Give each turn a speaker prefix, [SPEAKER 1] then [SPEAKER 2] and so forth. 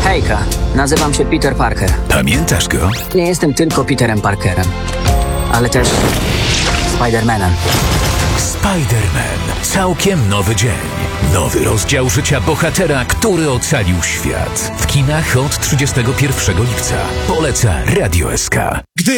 [SPEAKER 1] Hejka, nazywam się Peter Parker.
[SPEAKER 2] Pamiętasz go?
[SPEAKER 1] Nie jestem tylko Peterem Parkerem, ale też Spider-Manem.
[SPEAKER 2] Spider-Man. Całkiem nowy dzień. Nowy rozdział życia bohatera, który ocalił świat. W kinach od 31 lipca. Poleca Radio SK.
[SPEAKER 3] Gdy